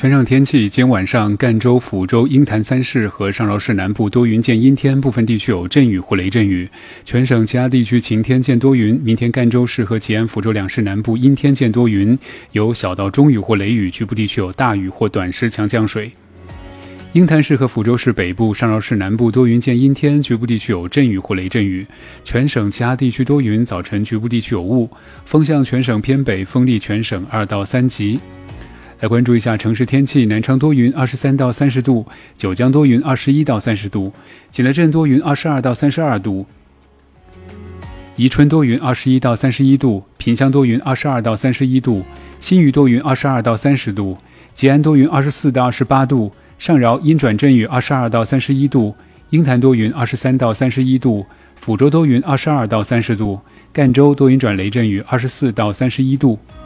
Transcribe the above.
全省天气，今天晚上赣州、抚州、鹰潭三市和上饶市南部多云见阴天，部分地区有阵雨或雷阵雨。全省其他地区晴天见多云。明天赣州市和吉安、抚州两市南部阴天见多云，有小到中雨或雷雨，局部地区有大雨或短时强降水。鹰潭市和抚州市北部、上饶市南部多云见阴天，局部地区有阵雨或雷阵雨。全省其他地区多云，早晨局部地区有雾，风向全省偏北，风力全省2到3级。来关注一下城市天气，南昌多云23到30度，九江多云21到30度，锦来镇多云22到32度，宜春多云21到31度，萍乡多云22到31度，新余多云22到30度，吉安多云24到28度，上饶阴转阵雨22到31度，鹰潭多云23到31度，抚州多云22到30度，赣州多云转雷阵雨24到31度。